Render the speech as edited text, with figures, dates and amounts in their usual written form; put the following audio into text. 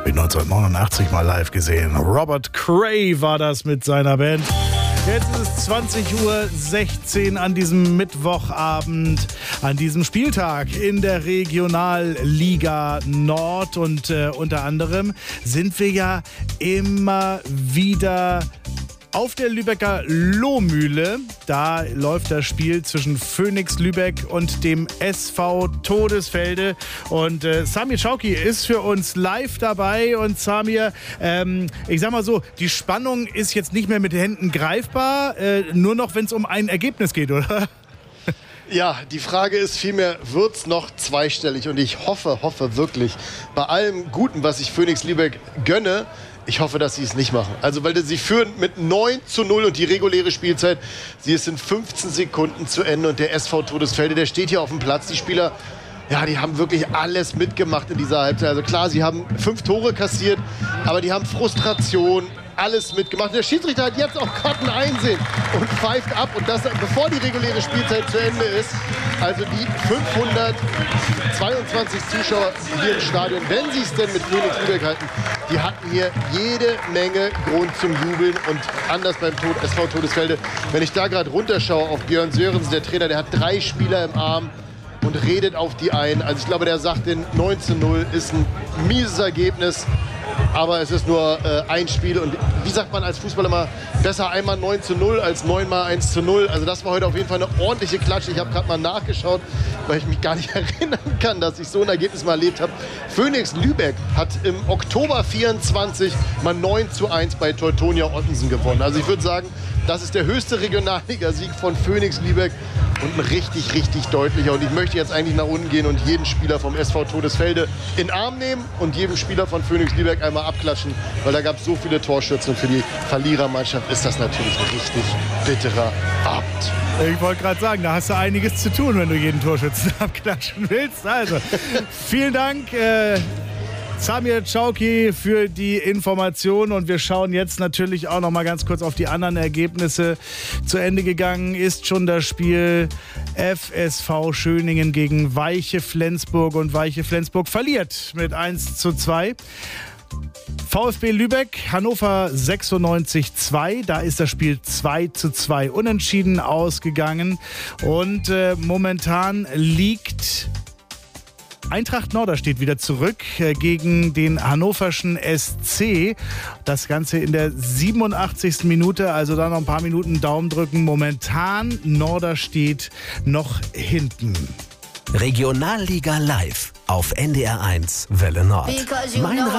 habe ihn 1989 mal live gesehen. Robert Cray war das mit seiner Band. Jetzt ist es 20:16 Uhr an diesem Mittwochabend, an diesem Spieltag in der Regionalliga Nord. Und unter anderem sind wir ja immer wieder auf der Lübecker Lohmühle. Da läuft das Spiel zwischen Phoenix Lübeck und dem SV Todesfelde. Und Samir Chowki ist für uns live dabei. Und Samir, ich sag mal so, die Spannung ist jetzt nicht mehr mit den Händen greifbar, nur noch, wenn es um ein Ergebnis geht, oder? Ja, die Frage ist vielmehr, wird es noch zweistellig? Und ich hoffe wirklich, bei allem Guten, was ich Phoenix Lübeck gönne, ich hoffe, dass sie es nicht machen. Also, weil sie führen mit 9:0 und die reguläre Spielzeit, sie ist in 15 Sekunden zu Ende. Und der SV Todesfelde, der steht hier auf dem Platz. Die Spieler, ja, die haben wirklich alles mitgemacht in dieser Halbzeit. Also klar, sie haben 5 Tore kassiert, aber die haben Frustration, alles mitgemacht. Der Schiedsrichter hat jetzt auch Karten einsehen und pfeift ab. Und das, bevor die reguläre Spielzeit zu Ende ist. Also die 522 Zuschauer hier im Stadion, wenn sie es denn mit Phoenix Lübeck halten, die hatten hier jede Menge Grund zum Jubeln. Und anders beim SV Todesfelde, wenn ich da gerade runterschaue auf Björn Sörensen, der Trainer, der hat 3 Spieler im Arm und redet auf die ein. Also ich glaube, der sagt, den 19:0 ist ein mieses Ergebnis. Aber es ist nur ein Spiel. Und wie sagt man als Fußballer immer, besser einmal 9:0 als 9-mal 1:0. Also das war heute auf jeden Fall eine ordentliche Klatsche. Ich habe gerade mal nachgeschaut, weil ich mich gar nicht erinnern kann, dass ich so ein Ergebnis mal erlebt habe. Phoenix Lübeck hat im Oktober 24 mal 9:1 bei Teutonia Ottensen gewonnen. Also ich würde sagen, das ist der höchste Regionalligasieg von Phoenix Lübeck und ein richtig deutlicher. Und ich möchte jetzt eigentlich nach unten gehen und jeden Spieler vom SV Todesfelde in den Arm nehmen und jedem Spieler von Phoenix Lübeck einmal abklatschen, weil da gab es so viele Torschützen. Und für die Verlierermannschaft ist das natürlich ein richtig bitterer Abend. Ich wollte gerade sagen, da hast du einiges zu tun, wenn du jeden Torschützen abklatschen willst. Also, vielen Dank, Samir Chowki, für die Information. Und wir schauen jetzt natürlich auch noch mal ganz kurz auf die anderen Ergebnisse. Zu Ende gegangen ist schon das Spiel FSV Schöningen gegen Weiche Flensburg. Und Weiche Flensburg verliert mit 1:2. VfB Lübeck, Hannover 96-2. Da ist das Spiel 2:2 unentschieden ausgegangen. Und momentan liegt Eintracht Norderstedt wieder zurück gegen den hannoverschen SC. Das Ganze in der 87. Minute, also da noch ein paar Minuten Daumen drücken. Momentan Norderstedt noch hinten. Regionalliga live auf NDR 1 Welle Nord. Mein